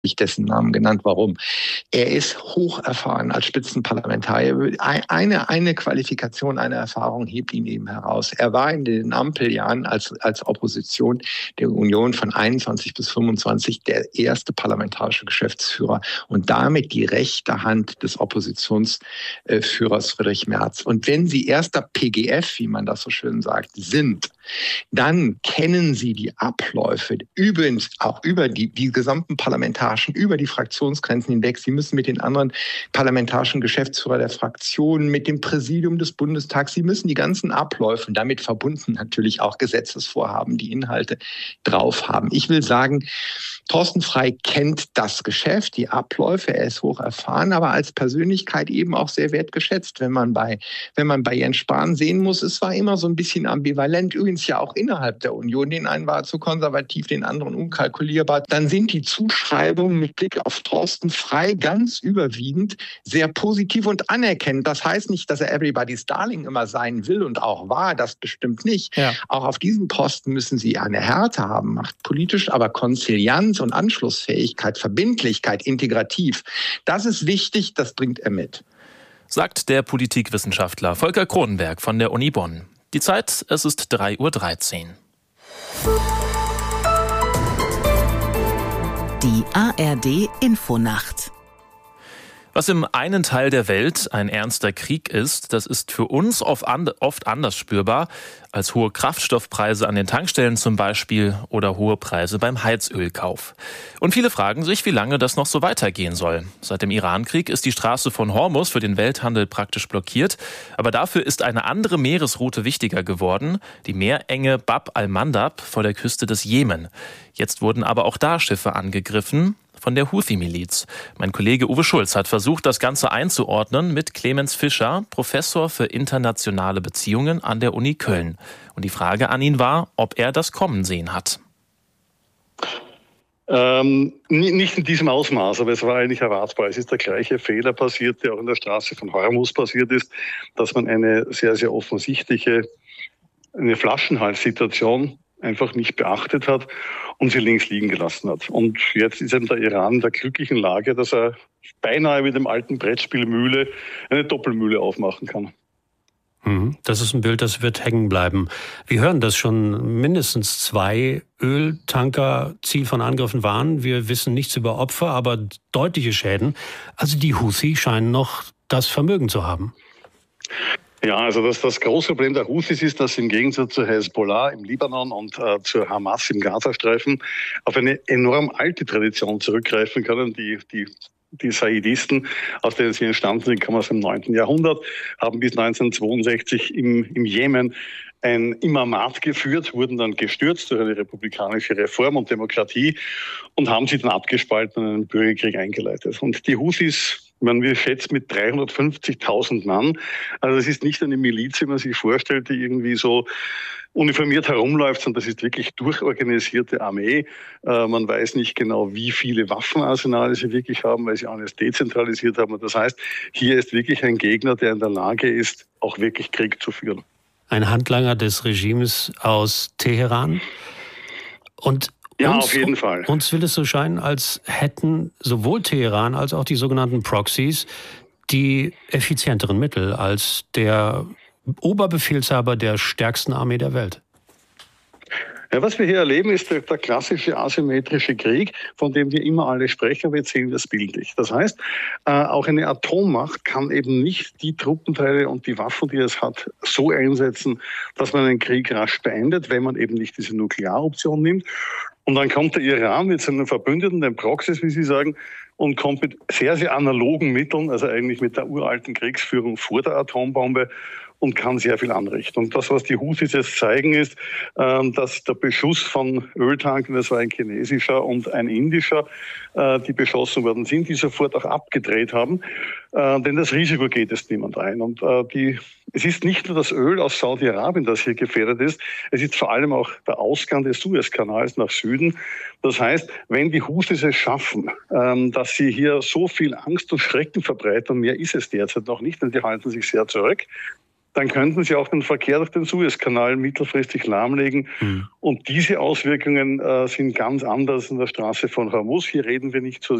dessen Namen genannt. Warum? Er ist hoch erfahren als Spitzenparlamentarier. Eine Qualifikation, eine Erfahrung hebt ihn eben heraus. Er war in den Ampeljahren als Opposition der Union von 21 bis 25 der erste parlamentarische Geschäftsführer und damit die rechte Hand des Oppositionsführers Friedrich Merz. Und wenn Sie erster PGF, wie man das so schön sagt, sind, dann kennen Sie die Abläufe, übrigens auch über die gesamten parlamentarischen, über die Fraktionsgrenzen hinweg. Sie müssen mit den anderen parlamentarischen Geschäftsführern der Fraktionen, mit dem Präsidium des Bundestags, Sie müssen die ganzen Abläufe und damit verbunden natürlich auch Gesetzesvorhaben, die Inhalte drauf haben. Ich will sagen, Thorsten Frey kennt das Geschäft, die Abläufe, er ist hoch erfahren, aber als Persönlichkeit eben auch sehr wertgeschätzt. Wenn man bei Jens Spahn sehen muss, es war immer so ein bisschen ambivalent, übrigens ja auch innerhalb der Union. Den einen war er zu konservativ, den anderen unkalkulierbar. Dann sind die Zuschreibungen mit Blick auf Thorsten Frey ganz überwiegend sehr positiv und anerkennend. Das heißt nicht, dass er Everybody's Darling immer sein will und auch war, das bestimmt nicht. Ja. Auch auf diesem Posten müssen Sie eine Härte haben, macht politisch, aber Konzilianz und Anschlussfähigkeit, Verbindlichkeit, integrativ. Das ist wichtig, das bringt er mit. Sagt der Politikwissenschaftler Volker Cronenberg von der Uni Bonn. Die Zeit, es ist 3:13 Uhr. Die ARD Infonacht. Was im einen Teil der Welt ein ernster Krieg ist, das ist für uns oft anders spürbar als hohe Kraftstoffpreise an den Tankstellen zum Beispiel oder hohe Preise beim Heizölkauf. Und viele fragen sich, wie lange das noch so weitergehen soll. Seit dem Irankrieg ist die Straße von Hormuz für den Welthandel praktisch blockiert. Aber dafür ist eine andere Meeresroute wichtiger geworden, die Meerenge Bab al-Mandab vor der Küste des Jemen. Jetzt wurden aber auch da Schiffe angegriffen von der Houthi-Miliz. Mein Kollege Uwe Schulz hat versucht, das Ganze einzuordnen mit Clemens Fischer, Professor für internationale Beziehungen an der Uni Köln. Und die Frage an ihn war, ob er das kommen sehen hat. Nicht in diesem Ausmaß, aber es war eigentlich erwartbar. Es ist der gleiche Fehler passiert, der auch in der Straße von Hormuz passiert ist, dass man eine sehr, sehr offensichtliche eine Flaschenhalssituation einfach nicht beachtet hat und sie links liegen gelassen hat. Und jetzt ist eben der Iran in der glücklichen Lage, dass er beinahe mit dem alten Brettspiel Mühle eine Doppelmühle aufmachen kann. Das ist ein Bild, das wird hängen bleiben. Wir hören, dass schon mindestens 2 Öltanker Ziel von Angriffen waren. Wir wissen nichts über Opfer, aber deutliche Schäden. Also die Houthi scheinen noch das Vermögen zu haben. Ja, also das große Problem der Houthis ist, dass sie im Gegensatz zur Hezbollah im Libanon und zur Hamas im Gazastreifen auf eine enorm alte Tradition zurückgreifen können. Die Saidisten, aus denen sie entstanden sind, kommen aus dem 9. Jahrhundert, haben bis 1962 im Jemen ein Imamat geführt, wurden dann gestürzt durch eine republikanische Reform und Demokratie und haben sie dann abgespalten und einen Bürgerkrieg eingeleitet. Und die Houthis, wir schätzen mit 350.000 Mann. Also das ist nicht eine Miliz, wie man sich vorstellt, die irgendwie so uniformiert herumläuft, sondern das ist wirklich durchorganisierte Armee. Man weiß nicht genau, wie viele Waffenarsenale sie wirklich haben, weil sie alles dezentralisiert haben. Und das heißt, hier ist wirklich ein Gegner, der in der Lage ist, auch wirklich Krieg zu führen. Ein Handlanger des Regimes aus Teheran. Und ja, auf jeden Fall. Uns will es so scheinen, als hätten sowohl Teheran als auch die sogenannten Proxys die effizienteren Mittel als der Oberbefehlshaber der stärksten Armee der Welt. Ja, was wir hier erleben, ist der klassische asymmetrische Krieg, von dem wir immer alle sprechen, aber jetzt sehen wir es bildlich. Das heißt, auch eine Atommacht kann eben nicht die Truppenteile und die Waffen, die es hat, so einsetzen, dass man einen Krieg rasch beendet, wenn man eben nicht diese Nuklearoption nimmt. Und dann kommt der Iran mit seinen Verbündeten, den Proxys, wie Sie sagen, und kommt mit sehr, sehr analogen Mitteln, also eigentlich mit der uralten Kriegsführung vor der Atombombe, und kann sehr viel anrichten. Und das, was die Houthis jetzt zeigen, ist, dass der Beschuss von Öltankern, das war ein chinesischer und ein indischer, die beschossen worden sind, die sofort auch abgedreht haben. Denn das Risiko geht es niemand ein. Und es ist nicht nur das Öl aus Saudi-Arabien, das hier gefährdet ist, es ist vor allem auch der Ausgang des Suezkanals nach Süden. Das heißt, wenn die Houthis es schaffen, dass sie hier so viel Angst und Schrecken verbreiten, und mehr ist es derzeit noch nicht, denn die halten sich sehr zurück, dann könnten sie auch den Verkehr durch den Suezkanal mittelfristig lahmlegen. Und diese Auswirkungen sind ganz anders an der Straße von Hormuz. Hier reden wir nicht so